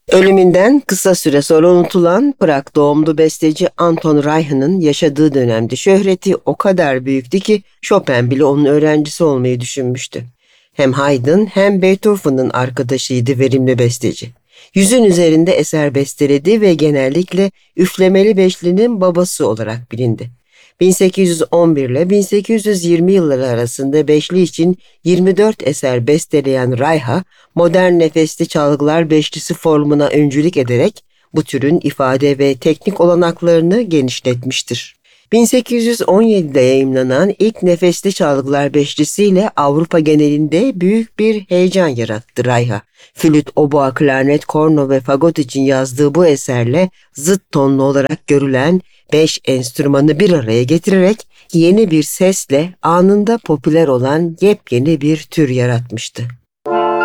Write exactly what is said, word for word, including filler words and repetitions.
Ölümünden kısa süre sonra unutulan Prag doğumlu besteci Anton Reich'ın yaşadığı dönemde şöhreti o kadar büyüktü ki Chopin bile onun öğrencisi olmayı düşünmüştü. Hem Haydn hem Beethoven'ın arkadaşıydı verimli besteci. Yüzün üzerinde eser besteledi ve genellikle üflemeli beşlinin babası olarak bilindi. bin sekiz yüz on bir ile bin sekiz yüz yirmi yılları arasında beşli için yirmi dört eser besteleyen Reich'a modern nefesli çalgılar beşlisi formuna öncülük ederek bu türün ifade ve teknik olanaklarını genişletmiştir. bin sekiz yüz on yedide yayımlanan ilk nefesli çalgılar beşlisiyle Avrupa genelinde büyük bir heyecan yarattı Reich'a. Flüt, obua, klarnet, korno ve fagot için yazdığı bu eserle zıt tonlu olarak görülen beş enstrümanı bir araya getirerek yeni bir sesle anında popüler olan yepyeni bir tür yaratmıştı.